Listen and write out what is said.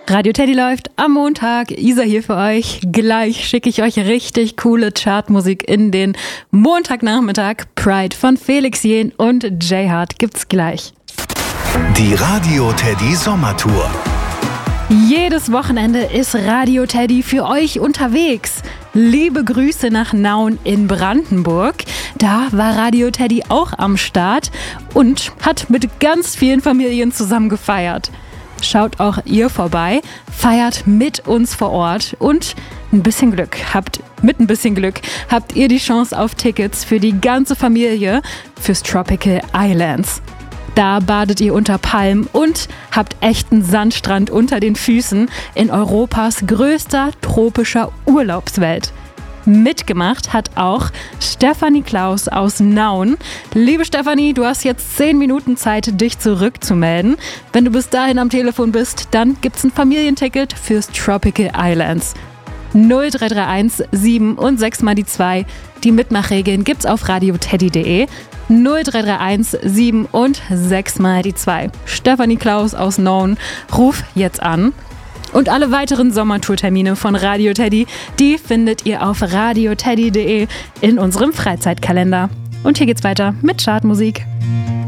Radio Teddy läuft am Montag. Isa hier für euch. Gleich schicke ich euch richtig coole Chartmusik in den Montagnachmittag. Pride von Felix Jähn und J-Hart gibt's gleich. Die Radio Teddy Sommertour. Jedes Wochenende ist Radio Teddy für euch unterwegs. Liebe Grüße nach Nauen in Brandenburg. Da war Radio Teddy auch am Start und hat mit ganz vielen Familien zusammen gefeiert. Schaut auch ihr vorbei, feiert mit uns vor Ort und mit ein bisschen Glück habt ihr die Chance auf Tickets für die ganze Familie fürs Tropical Islands. Da badet ihr unter Palmen und habt echten Sandstrand unter den Füßen in Europas größter tropischer Urlaubswelt. Mitgemacht hat auch Stefanie Klaus aus Nauen. Liebe Stefanie, du hast jetzt 10 Minuten Zeit, dich zurückzumelden. Wenn du bis dahin am Telefon bist, dann gibt's ein Familienticket fürs Tropical Islands. 0331 7 und 6 mal die 2. Die Mitmachregeln gibt's auf radioteddy.de. 0331 7 und 6 mal die 2. Stefanie Klaus aus Nauen, ruf jetzt an. Und alle weiteren Sommertourtermine von Radio Teddy, die findet ihr auf radioteddy.de in unserem Freizeitkalender. Und hier geht's weiter mit Chartmusik.